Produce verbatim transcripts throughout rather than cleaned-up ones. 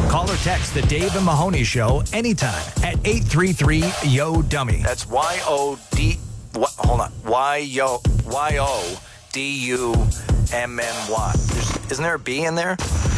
Call or text the Dave and Mahoney Show anytime at eight three three, Y O, dummy. That's Y O D, what, hold on, Y O, Y O D U M M Y. There's, isn't there a B in there?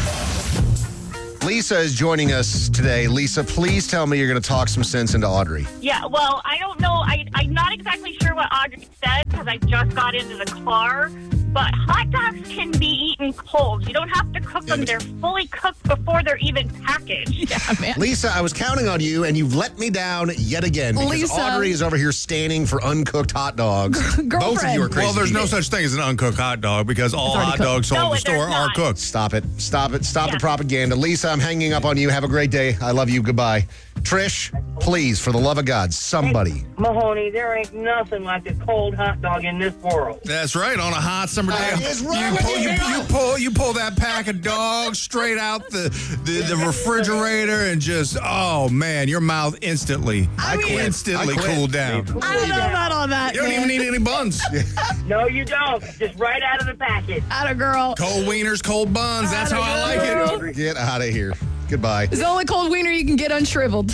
Lisa is joining us today. Lisa, please tell me you're going to talk some sense into Audrey. Yeah, well, I don't know. I, I'm not exactly sure what Audrey said because I just got into the car. But hot dogs can be eaten cold. You don't have to cook them. They're fully cooked before they're even packaged. Yeah, man. Lisa, I was counting on you, and you've let me down yet again. Because Lisa. Audrey is over here standing for uncooked hot dogs. Both of you are crazy. Well, there's no people. such thing as an uncooked hot dog because all hot cooked. dogs sold No, in the store there's are not. cooked. Stop it. Stop it. Stop Yeah. the propaganda. Lisa, I'm hanging up on you. Have a great day. I love you. Goodbye. Trish, please, for the love of God, somebody. Mahoney, there ain't nothing like a cold hot dog in this world. That's right. On a hot summer day, What is you wrong with pull, you you, now? you pull you pull that pack of dogs straight out the, the, the refrigerator and just, oh man, your mouth instantly, I quit. instantly I quit. cooled down. I don't know about all that, You don't even man. need any buns. No, you don't. Just right out of the packet. Atta girl. Cold wieners, cold buns. That's how I like it. Get out of here. Goodbye. It's the only cold wiener you can get unshriveled.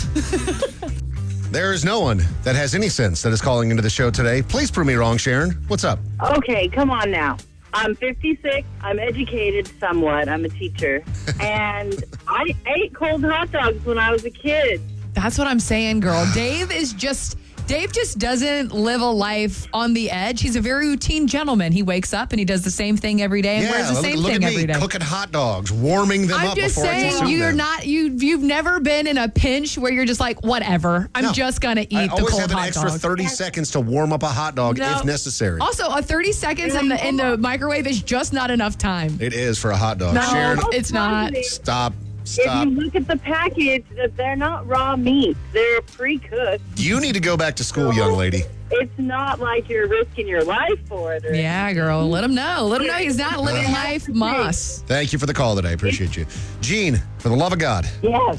There is no one that has any sense that is calling into the show today. Please prove me wrong, Sharon. What's up? Okay, come on now. I'm fifty-six. I'm educated somewhat. I'm a teacher. And I ate cold hot dogs when I was a kid. That's what I'm saying, girl. Dave is just... Dave just doesn't live a life on the edge. He's a very routine gentleman. He wakes up and he does the same thing every day and wears the look, same look thing at me every day. cooking hot dogs, warming them I'm up just before I saying, consume you're them. not you. You've never been in a pinch where you're just like, whatever. I'm No. just gonna eat I the always cold have an hot extra dog. thirty seconds to warm up a hot dog No. if necessary. Also, a thirty seconds in the in the microwave is just not enough time. It is for a hot dog. No, Sharon, it's not. stop. If Stop. you look at the package, they're not raw meat. They're pre-cooked. You need to go back to school, young lady. It's not like you're risking your life for it. Or Yeah, girl. Let him know. Let him know he's not living life Moss. Thank you for the call today. I appreciate you. Gene, for the love of God. Yes.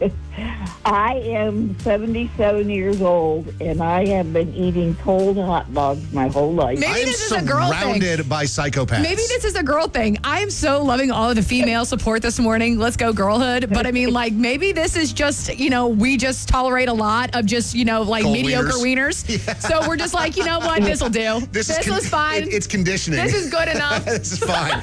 I am seventy-seven years old, and I have been eating cold hot dogs my whole life. Maybe I am this is a girl thing. surrounded by psychopaths. Maybe this is a girl thing. I am so loving all of the female support this morning. Let's go girlhood. But I mean, like, maybe this is just, you know, we just tolerate a lot of just, you know, like Cold mediocre wieners. wieners. So we're just like, you know what? This will do. This, This, is con- was fine. it- it's conditioning. This is good enough. This is fine.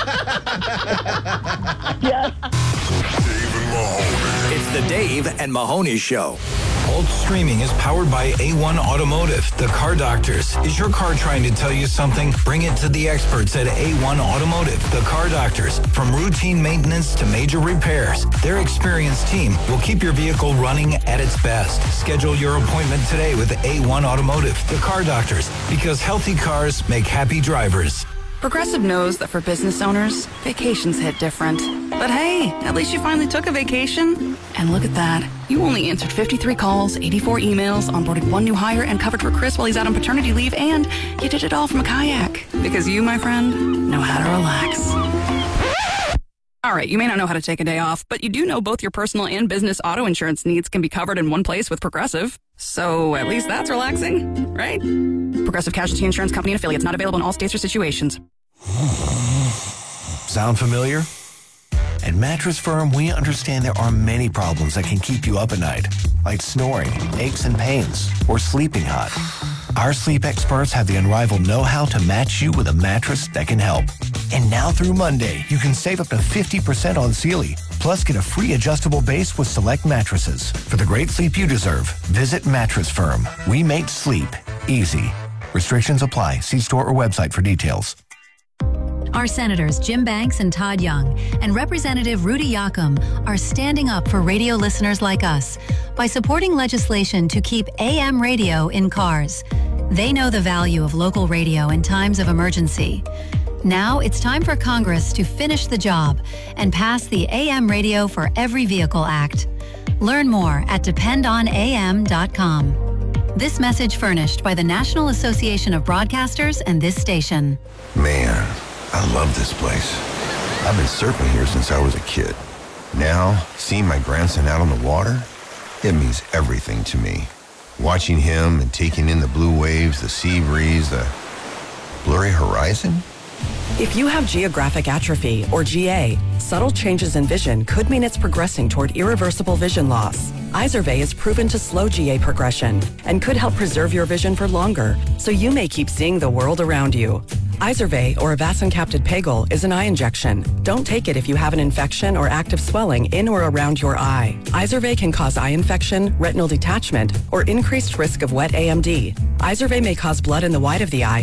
It's the Dave and Mahoney Show. Alt Streaming is powered by A one Automotive, the car doctors. Is your car trying to tell you something? Bring it to the experts at A one Automotive, the car doctors. From routine maintenance to major repairs, their experienced team will keep your vehicle running at its best. Schedule your appointment today with A one Automotive, the car doctors, because healthy cars make happy drivers. Progressive knows that for business owners, vacations hit different. But hey, at least you finally took a vacation. And look at that. You only answered fifty-three calls, eighty-four emails, onboarded one new hire, and covered for Chris while he's out on paternity leave, and you did it all from a kayak. Because you, my friend, know how to relax. All right, you may not know how to take a day off, but you do know both your personal and business auto insurance needs can be covered in one place with Progressive. So at least that's relaxing, right? Progressive Casualty Insurance Company and affiliates, not available in all states or situations. Sound familiar? At Mattress Firm, we understand there are many problems that can keep you up at night, like snoring, aches and pains, or sleeping hot. Our sleep experts have the unrivaled know-how to match you with a mattress that can help. And now through Monday, you can save up to fifty percent on Sealy, plus get a free adjustable base with select mattresses. For the great sleep you deserve, visit Mattress Firm. We make sleep easy. Restrictions apply. See store or website for details. Our senators Jim Banks and Todd Young and Representative Rudy Yakum are standing up for radio listeners like us by supporting legislation to keep A M radio in cars. They know the value of local radio in times of emergency. Now it's time for Congress to finish the job and pass the A M Radio for Every Vehicle Act. Learn more at depend on A M dot com. This message furnished by the National Association of Broadcasters and this station. Man, I love this place. I've been surfing here since I was a kid. Now, seeing my grandson out on the water, it means everything to me. Watching him and taking in the blue waves, the sea breeze, the blurry horizon, If you have geographic atrophy, or G A, subtle changes in vision could mean it's progressing toward irreversible vision loss. Izervay is proven to slow G A progression and could help preserve your vision for longer, so you may keep seeing the world around you. Izervay, or avacincaptad pegol, is an eye injection. Don't take it if you have an infection or active swelling in or around your eye. Izervay can cause eye infection, retinal detachment, or increased risk of wet A M D. Izervay may cause blood in the white of the eye